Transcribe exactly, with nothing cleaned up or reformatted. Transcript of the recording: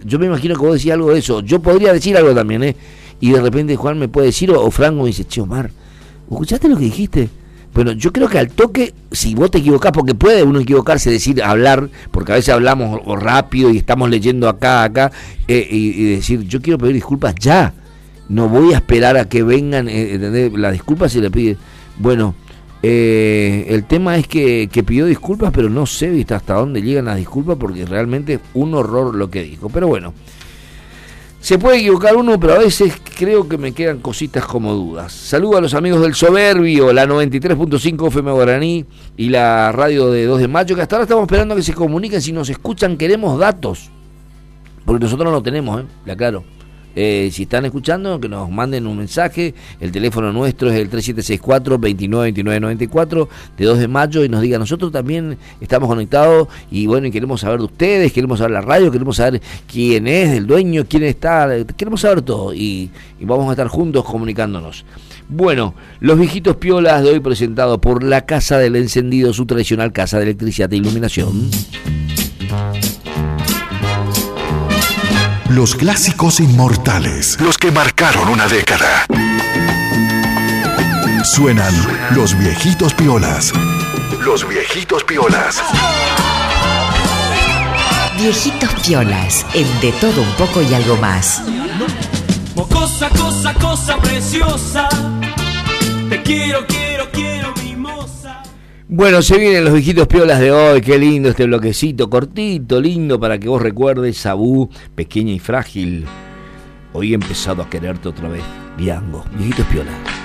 yo me imagino que vos decís algo de eso. Yo podría decir algo también, ¿eh? Y de repente Juan me puede decir, o, o Franco me dice, che, Omar, ¿escuchaste lo que dijiste? Bueno, yo creo que al toque, si vos te equivocás, porque puede uno equivocarse, decir, hablar, porque a veces hablamos o rápido y estamos leyendo acá, acá, eh, y, y decir, yo quiero pedir disculpas ya, no voy a esperar a que vengan, eh, ¿entendés? La disculpa se le pide. Bueno, eh, el tema es que, que pidió disculpas, pero no sé, ¿viste? Hasta dónde llegan las disculpas, porque realmente es un horror lo que dijo. Pero bueno, se puede equivocar uno, pero a veces creo que me quedan cositas como dudas. Saludo a los amigos del Soberbio, la noventa y tres punto cinco F M Guaraní y la radio de dos de mayo, que hasta ahora estamos esperando que se comuniquen. Si nos escuchan, queremos datos, porque nosotros no lo tenemos, ¿eh? Le aclaro. Eh, si están escuchando, que nos manden un mensaje. El teléfono nuestro es el tres siete seis cuatro, veintinueve veintinueve noventa y cuatro de dos de mayo, y nos digan, nosotros también estamos conectados y bueno, y queremos saber de ustedes, queremos saber la radio, queremos saber quién es el dueño, quién está, queremos saber todo, y, y vamos a estar juntos comunicándonos. Bueno, los viejitos piolas de hoy, presentado por la Casa del Encendido, su tradicional casa de electricidad e iluminación. Los clásicos inmortales, los que marcaron una década. Suenan los viejitos piolas. Los viejitos piolas. Viejitos piolas, en De Todo Un Poco y Algo Más. Cosa, cosa, cosa preciosa. Te quiero, quiero, quiero, mimosa. Bueno, se vienen los viejitos piolas de hoy. Qué lindo este bloquecito, cortito, lindo, para que vos recuerdes Sabú, pequeña y frágil. Hoy he empezado a quererte otra vez. Diango, viejitos piolas.